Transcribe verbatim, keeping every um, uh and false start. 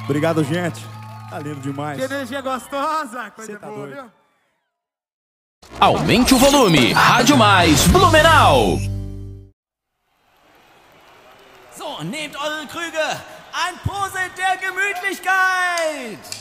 Obrigado, gente. Tá lindo demais. Que energia gostosa. Coisa Cê tá boa, doido. viu? Aumente o volume. Rádio Mais Blumenau. So, nehmt eure Krüge. Ein Prosit der Gemütlichkeit.